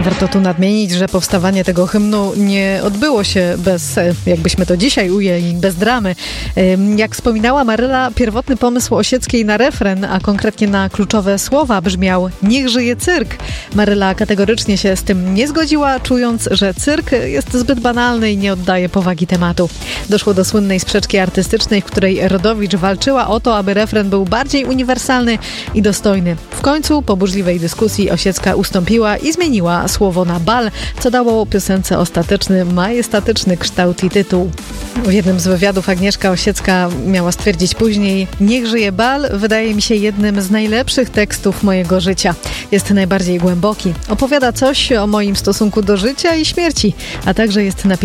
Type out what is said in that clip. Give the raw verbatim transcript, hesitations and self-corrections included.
Warto tu nadmienić, że powstawanie tego hymnu nie odbyło się bez, jakbyśmy to dzisiaj ujęli, bez dramy. Jak wspominała Maryla, pierwotny pomysł Osieckiej na refren, a konkretnie na kluczowe słowa brzmiał: niech żyje cyrk. Maryla kategorycznie się z tym nie zgodziła, czując, że cyrk jest zbyt banalny i nie oddaje powagi tematu. Doszło do słynnej sprzeczki artystycznej, w której Rodowicz walczyła o to, aby refren był bardziej uniwersalny i dostojny. W końcu, po burzliwej dyskusji, Osiecka ustąpiła i zmieniła słowo na bal, co dało piosence ostateczny, majestatyczny kształt i tytuł. W jednym z wywiadów Agnieszka Osiecka miała stwierdzić później: niech żyje bal wydaje mi się jednym z najlepszych tekstów mojego życia. Jest najbardziej głęboki. Opowiada coś o moim stosunku do życia i śmierci, a także jest napisany